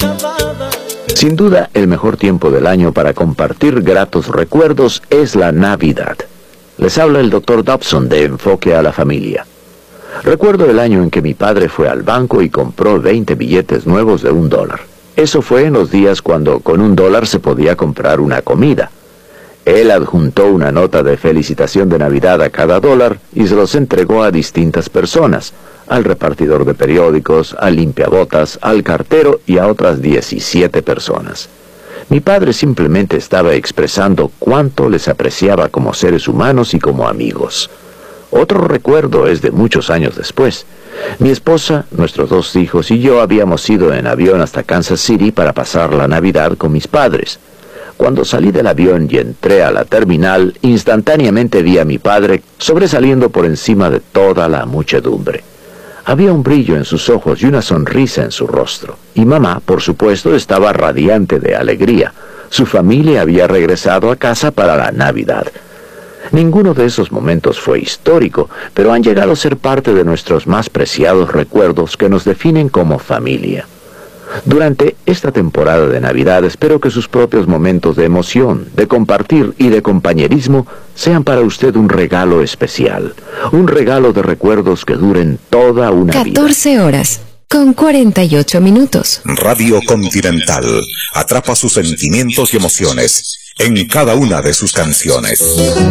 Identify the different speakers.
Speaker 1: Sin duda, el mejor tiempo del año para compartir gratos recuerdos es la Navidad. Les habla el Dr. Dobson de Enfoque a la Familia. Recuerdo el año en que mi padre fue al banco y compró 20 billetes nuevos de $1. Eso fue en los días cuando con $1 se podía comprar una comida. Él adjuntó una nota de felicitación de Navidad a cada dólar y se los entregó a distintas personas, al repartidor de periódicos, al limpiabotas, al cartero y a otras 17 personas. Mi padre simplemente estaba expresando cuánto les apreciaba como seres humanos y como amigos. Otro recuerdo es de muchos años después. Mi esposa, nuestros 2 hijos y yo habíamos ido en avión hasta Kansas City para pasar la Navidad con mis padres. Cuando salí del avión y entré a la terminal, instantáneamente vi a mi padre sobresaliendo por encima de toda la muchedumbre. Había un brillo en sus ojos y una sonrisa en su rostro. Y mamá, por supuesto, estaba radiante de alegría. Su familia había regresado a casa para la Navidad. Ninguno de esos momentos fue histórico, pero han llegado a ser parte de nuestros más preciados recuerdos que nos definen como familia. Durante esta temporada de Navidad espero que sus propios momentos de emoción, de compartir y de compañerismo sean para usted un regalo especial, un regalo de recuerdos que duren toda una vida.
Speaker 2: 14 horas, con 48 minutos.
Speaker 3: Radio Continental atrapa sus sentimientos y emociones en cada una de sus canciones.